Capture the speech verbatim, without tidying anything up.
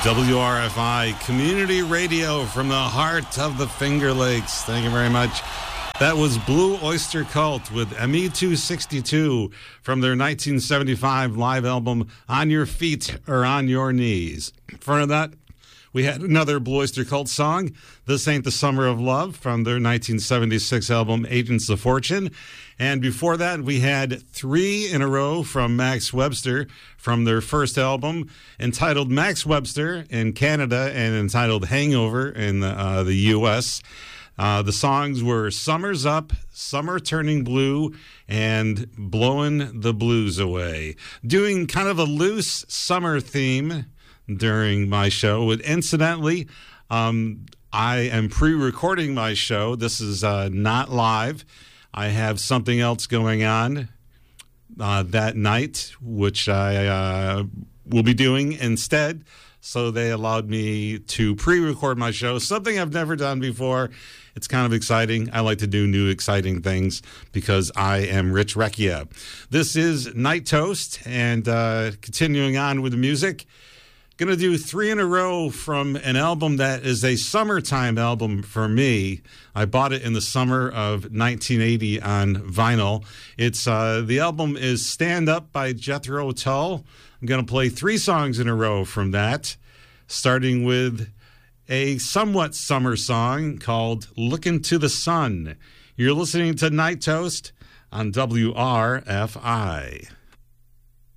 W R F I Community Radio from the heart of the Finger Lakes. Thank you very much. That was Blue Oyster Cult with M E two sixty-two from their nineteen seventy-five live album On Your Feet or On Your Knees. In front of that, we had another Blue Oyster Cult song, This Ain't the Summer of Love, from their nineteen seventy-six album Agents of Fortune. And before that, we had three in a row from Max Webster from their first album, entitled Max Webster in Canada and entitled Hangover in the, uh, the U S Uh, the songs were Summer's Up, Summer Turning Blue, and Blowing the Blues Away. Doing kind of a loose summer theme during my show. With, incidentally, um, I am pre-recording my show. This is uh, not live. I have something else going on uh, that night, which I uh, will be doing instead. So they allowed me to pre-record my show, something I've never done before. It's kind of exciting. I like to do new, exciting things because I am Rich Recchia. This is Night Toast, and uh, continuing on with the music. Going to do three in a row from an album that is a summertime album for me. I bought it in the summer of nineteen eighty on vinyl. It's uh, the album is Stand Up by Jethro Tull. I'm going to play three songs in a row from that, starting with a somewhat summer song called Looking to the Sun. You're listening to Night Toast on W R F I.